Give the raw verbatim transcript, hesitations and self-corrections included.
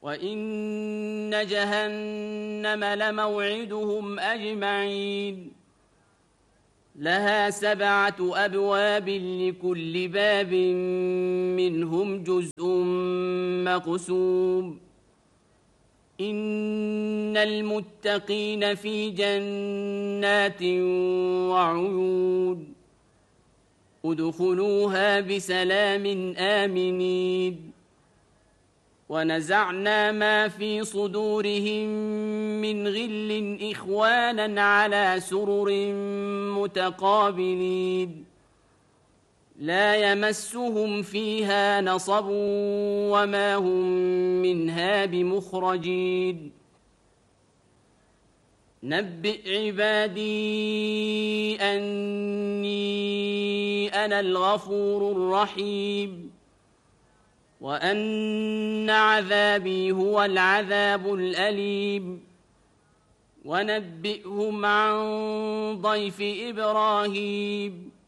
وإن جهنم لموعدهم أجمعين لها سبعة أبواب لكل باب منهم جزء مقسوم إن المتقين في جنات وعيون ادخلوها بسلام آمنين ونزعنا ما في صدورهم من غل إخوانا على سرر متقابلين لا يمسهم فيها نصب وما هم منها بمخرجين نبئ عبادي أني أنا الغفور الرحيم وأن عذابي هو العذاب الأليم ونبئهم عن ضيف إبراهيم